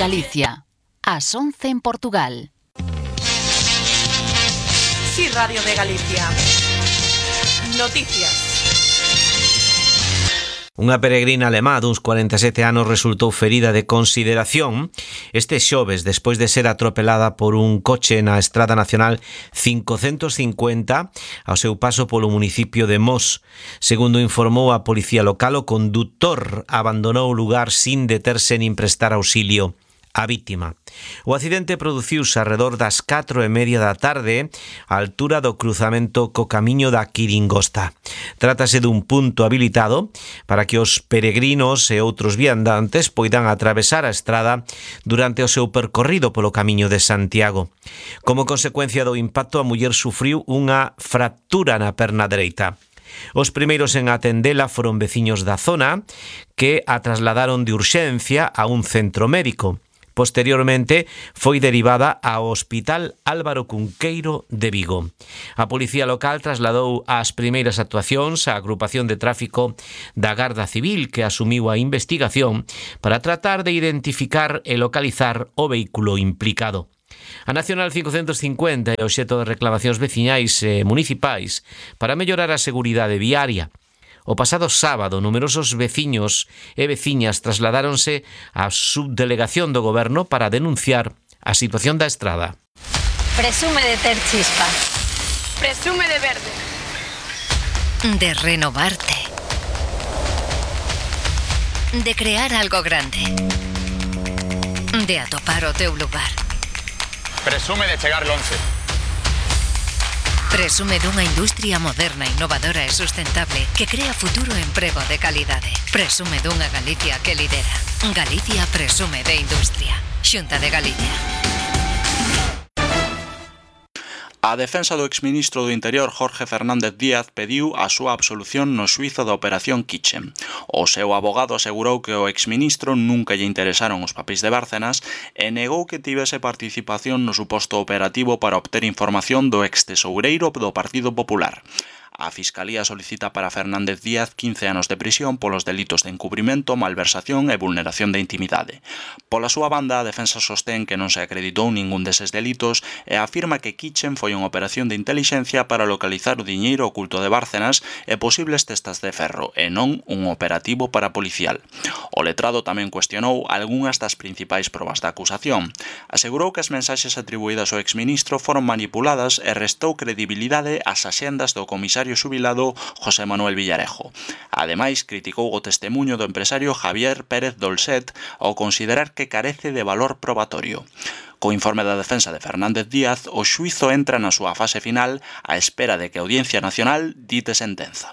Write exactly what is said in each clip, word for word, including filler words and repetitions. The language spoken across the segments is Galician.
Galicia. Ás once en Portugal. Sí, Radio de Galicia. Noticias. Unha peregrina alemá duns cuarenta e sete anos resultou ferida de consideración este xoves despois de ser atropelada por un coche na Estrada Nacional cincocentos cincuenta ao seu paso polo municipio de Mos. Segundo informou a policía local, o condutor abandonou o lugar sin deterse nin prestar auxilio a vítima. O accidente produciuse arredor das catro e media da tarde á altura do cruzamento co camiño da Quiringosta. Trátase dun punto habilitado para que os peregrinos e outros viandantes poidan atravesar a estrada durante o seu percorrido polo camiño de Santiago. Como consecuencia do impacto, a muller sufriu unha fractura na perna dereita. Os primeiros en atendela foron veciños da zona que a trasladaron de urxencia a un centro médico. Posteriormente foi derivada ao Hospital Álvaro Cunqueiro de Vigo. A policía local trasladou as primeiras actuacións á agrupación de tráfico da Garda Civil, que asumiu a investigación para tratar de identificar e localizar o vehículo implicado. A Nacional cincocentos cincuenta é obxecto de reclamacións veciñais e municipais para mellorar a seguridade viaria. O pasado sábado, numerosos veciños e veciñas trasladáronse á subdelegación do goberno para denunciar a situación da estrada. Presume de ter chispa. Presume de verde. De renovarte. De crear algo grande. De atopar o teu lugar. Presume de chegar lonxe. Presume dunha industria moderna, innovadora e sustentable que crea futuro e emprego de calidade. Presume dunha Galicia que lidera. Galicia presume de industria. Xunta de Galicia. A defensa do exministro do Interior Jorge Fernández Díaz pediu a súa absolución no xuízo da Operación Kitchen. O seu abogado asegurou que o exministro nunca lle interesaron os papéis de Bárcenas e negou que tivese participación no suposto operativo para obter información do extesoureiro do Partido Popular. A Fiscalía solicita para Fernández Díaz quince anos de prisión polos delitos de encubrimento, malversación e vulneración de intimidade. Pola súa banda, a defensa sostén que non se acreditou ningún deses delitos e afirma que Kitchen foi unha operación de intelixencia para localizar o diñeiro oculto de Bárcenas e posibles testas de ferro, e non un operativo parapolicial. O letrado tamén cuestionou algunhas das principais probas da acusación. Asegurou que as mensaxes atribuídas ao exministro foron manipuladas e restou credibilidade ás axendas do comisario xubilado José Manuel Villarejo. Ademais, criticou o testemuño do empresario Javier Pérez Dolcet ao considerar que carece de valor probatorio. Co informe da defensa de Fernández Díaz, o xuízo entra na súa fase final á espera de que a Audiencia Nacional dite sentenza.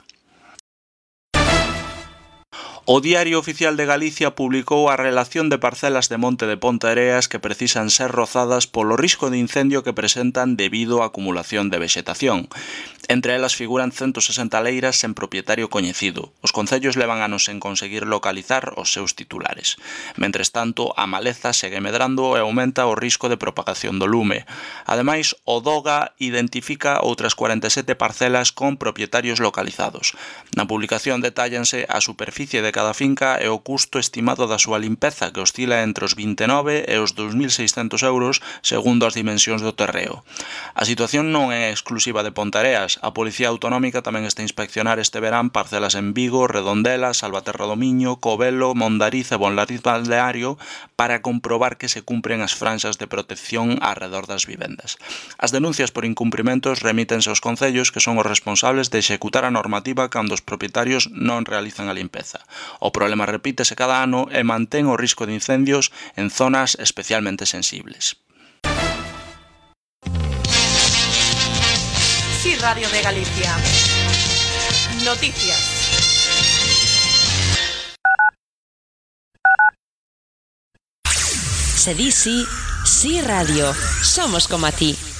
O Diario Oficial de Galicia publicou a relación de parcelas de monte de Ponteareas que precisan ser rozadas polo risco de incendio que presentan debido á acumulación de vexetación. Entre elas figuran ciento sesenta leiras sen propietario coñecido. Os concellos levan anos en conseguir localizar os seus titulares. Mentres tanto, a maleza segue medrando e aumenta o risco de propagación do lume. Ademais, o DOGA identifica outras cuarenta e sete parcelas con propietarios localizados. Na publicación detállanse a superficie de cada finca e o custo estimado da súa limpeza, que oscila entre os vinte e nove e os dous mil seiscentos euros segundo as dimensións do terreo. A situación non é exclusiva de Ponteareas. A Policía Autonómica tamén está a inspeccionar este verán parcelas en Vigo, Redondela, Salvaterra do Miño, Covelo, Mondariz e Bonlariz Balneario para comprobar que se cumpren as franxas de protección arredor das vivendas. As denuncias por incumprimentos remítense aos concellos, que son os responsables de executar a normativa cando os propietarios non realizan a limpeza. O problema repítese cada ano e mantén o risco de incendios en zonas especialmente sensibles. Sí, Radio de Galicia. Noticias. Se di sí, sí radio. Somos como a ti.